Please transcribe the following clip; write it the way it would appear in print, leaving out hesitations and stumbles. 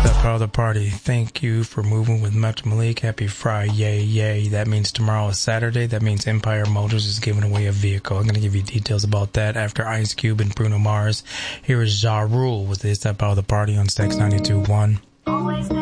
Part of the party. Thank you for moving with Metro Malik. Happy Friday, yay. That means tomorrow is Saturday. That means Empire Motors is giving away a vehicle. I'm going to give you details about that after Ice Cube and Bruno Mars. Here is Ja Rule with this Part of the Party on Stax 92.1.